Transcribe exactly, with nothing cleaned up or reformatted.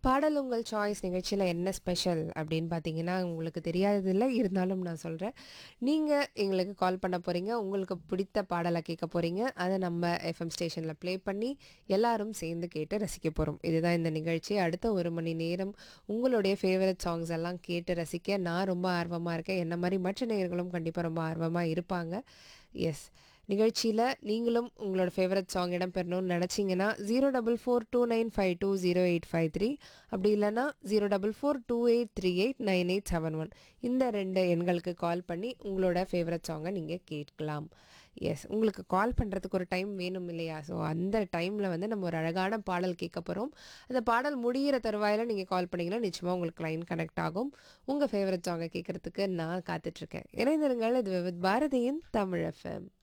பாடல் உங்கள் சாய்ஸ் நிகழ்ச்சியில என்ன ஸ்பெஷல் அப்படின்னு பார்த்தீங்கன்னா, உங்களுக்கு தெரியாததில்ல. இருந்தாலும் நான் சொல்றேன். நீங்க எங்களுக்கு கால் பண்ண போறீங்க. உங்களுக்கு பிடித்த பாடல கேட்க போறீங்க. அத நம்ம எஃப்எம் ஸ்டேஷன்ல ப்ளே பண்ணி, எல்லாரும் சேர்ந்து கேட்டு ரசிக்க போறோம். இதுதான் இந்த நிகழ்ச்சி. அடுத்த ஒரு மணி நேரம் உங்களுடைய ஃபேவரைட் சாங்ஸ் எல்லாம் கேட்டு ரசிக்க நான் ரொம்ப ஆர்வமா இருக்கேன். என்ன மாரி மற்ற நேயர்களும் கண்டிப்பா ரொம்ப ஆர்வமா இருப்பாங்க. எஸ். நிகழ்ச்சியில நீங்களும் உங்களோட favourite song இடம்பெறணும்னு நெனச்சீங்கன்னா, zero four four two nine five two zero eight five three அப்படி இல்லன்னா zero four four two eight three eight nine eight seven one இந்த ரெண்டு எண்களுக்கு கால் பண்ணி உங்களோட ஃபேவரைட் சாங்க நீங்க கேட்கலாம். எஸ். உங்களுக்கு கால் பண்றதுக்கு ஒரு டைம் வேணும் இல்லையா? ஸோ அந்த டைம்ல வந்து நம்ம ஒரு அழகான பாடல் கேட்க போறோம். அந்த பாடல் முடியிற தருவாயில நீங்க கால் பண்ணீங்கன்னா, நிச்சயமா உங்களுக்கு லைன் கனெக்ட் ஆகும். உங்க ஃபேவரைட் சாங்க கேட்கறதுக்கு நான் காத்துட்ருக்கேன். இணைந்திருங்கள். இது வித் பாரதியின் தமிழ் எஃப்எம்.